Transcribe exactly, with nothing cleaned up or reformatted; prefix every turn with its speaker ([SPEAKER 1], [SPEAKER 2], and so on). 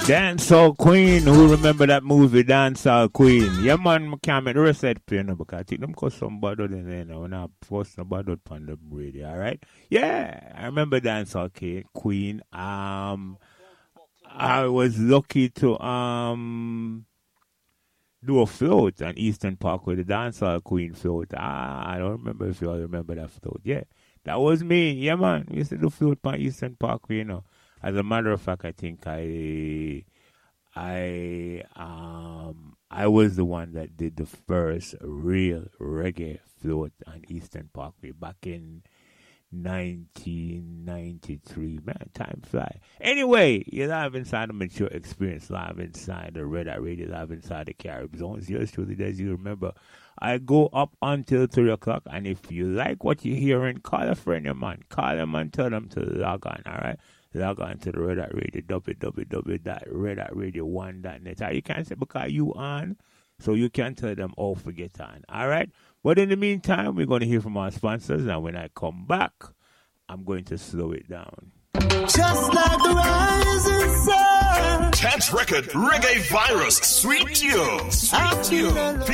[SPEAKER 1] Dancehall Queen. Who remember that movie, Dancehall Queen? Yeah, man, I can't make the recipe, you know, because I think them cause some bad in there now. When I post some bad on the radio, all right? Yeah, I remember Dancehall Queen. Um, I was lucky to um do a float on Eastern Parkway, the Dancehall Queen float. Ah, I don't remember if you all remember that float. Yeah, that was me. Yeah, man, we used to do float on Eastern Parkway, you know. As a matter of fact, I think I, I, um, I was the one that did the first real reggae float on Eastern Parkway back in nineteen ninety-three. Man, time fly. Anyway, you're live inside the Mature Experience, live inside the Red Hat Radio, live inside the Carib Zones. Yours truly, as you remember, I go up until three o'clock, and if you like what you're hearing, call a friend of mine. Call them and tell them to log on, all right? Log on to the Red Hat Radio, w w w dot red hat radio one dot net. You can't say because you on, so you can tell them, oh, forget on. All right? But in the meantime, we're going to hear from our sponsors. And when I come back, I'm going to slow it down.
[SPEAKER 2] Just like the rising sun.
[SPEAKER 3] Tats Record, Reggae Virus, Sweet Tune. Sweet Tune.